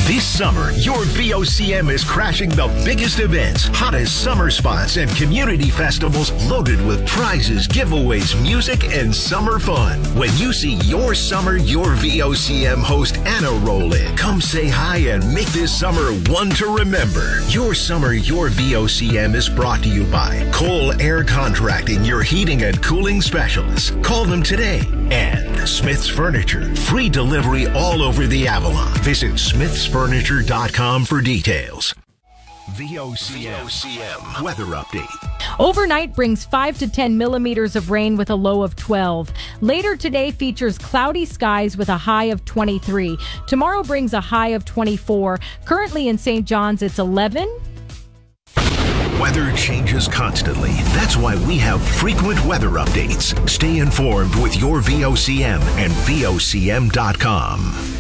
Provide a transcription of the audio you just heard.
This summer, your VOCM is crashing the biggest events, hottest summer spots, and community festivals loaded with prizes, giveaways, music, and summer fun. When you see your summer, your VOCM host Anna roll in, come say hi and make this summer one to remember. Your summer, your VOCM is brought to you by Cole Air Contracting, your heating and cooling specialists. Call them today. And Smith's Furniture, free delivery all over the Avalon. Visit smithsfurniture.com for details. VOCM weather update. Overnight brings 5 to 10 millimeters of rain with a low of 12. Later today features cloudy skies with a high of 23. Tomorrow brings a high of 24. Currently in St. John's, it's 11. Weather changes constantly. That's why we have frequent weather updates. Stay informed with your VOCM and VOCM.com.